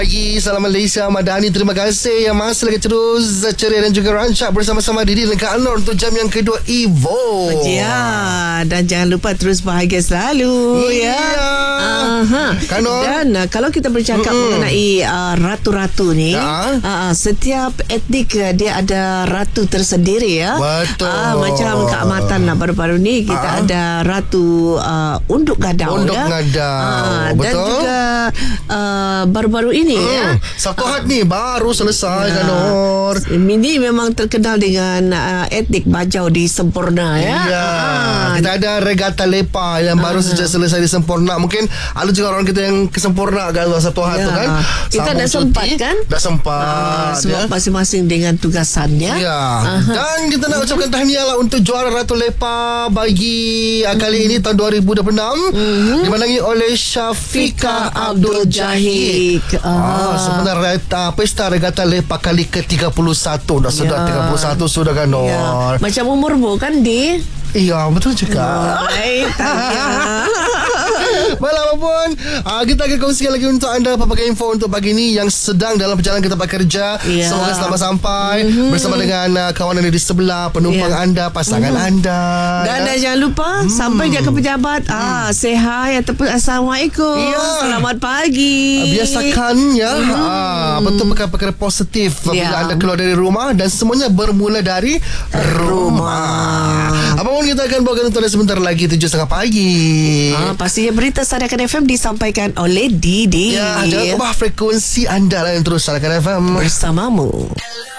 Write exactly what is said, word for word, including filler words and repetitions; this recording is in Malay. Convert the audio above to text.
Pagi, salam Malaysia, Madani. Terima kasih yang masih lagi terus ceria dan juga rancak bersama-sama Didi dan Kak Anor untuk jam yang kedua Evo. Ya, dan jangan lupa terus bahagia selalu. Ya, Aha. Kak Anor. Dan uh, kalau kita bercakap mm-hmm. mengenai uh, ratu-ratu ni, ya. uh, setiap etnik uh, dia ada ratu tersendiri ya. Betul. Uh, macam Kak Matan lah baru-baru ni kita uh. ada ratu uh, Unduk Gadau. Unduk ya. Gadau. Uh, Betul. Dan juga uh, baru-baru ini Hmm. ya. Sabtu Ahad ni baru selesai ya. Kan Nur. Ini memang terkenal dengan uh, etnik Bajau di Sempurna ya. Ya. Ah. Kita ada Regata Lepa yang baru ah. saja selesai di Sempurna. Mungkin ada juga orang kita yang ke Sempurna kan Sabtu Ahad ya. tu kan. Kita Sambung dah cuti, sempat kan? Dah sempat. Ah, sebab ya. masing-masing dengan tugasannya. Ya. Aha. Dan kita nak ucapkan tahniah lah untuk juara Ratu Lepa bagi uh, kali ini tahun dua ribu dua puluh enam mm-hmm. dimenangi oleh Syafiqah Abdul Jahid. Ah, sebenarnya Reta, Pesta Regata Lepa kali ke tiga puluh satu. Dah sudah ya. tiga puluh satu sudah kan Nor. Ya. Macam umurmu kan di? Iya betul juga. Baik, tanya. Malam apapun uh, kita akan kongsikan lagi untuk anda pelbagai info untuk pagi ni yang sedang dalam perjalanan kita bekerja. Yeah. Semoga selamat sampai mm-hmm. bersama dengan uh, kawan anda di sebelah, penumpang yeah. anda, pasangan mm-hmm. anda. Dan ya. jangan lupa mm. sampai dia ke pejabat mm. ah say hi ataupun assalamualaikum. Yeah. Selamat pagi. Uh, biasakan ya mm. uh, betul perkara-perkara positif yeah. bila anda keluar dari rumah dan semuanya bermula dari rumah. rumah. Apapun kita akan bawakan untuk anda sebentar lagi tujuh tiga puluh pagi. Ah, pastinya berita Sarakan F M disampaikan oleh Didi. Ya, jangan ubah frekuensi anda lah yang terus Sarakan F M bersamamu.